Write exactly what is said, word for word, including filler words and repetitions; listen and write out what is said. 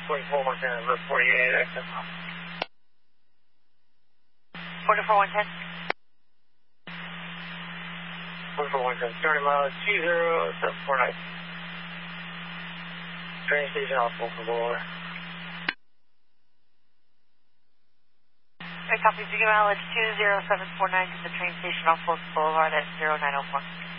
forty-four one ten, number forty-eight, exit. forty-four one ten. forty-four one ten, starting mileage two zero seven four nine. Train station off Folsom Boulevard. Okay, copy. Begin mileage two zero seven four nine to the train station off Folsom Boulevard at zero nine oh four.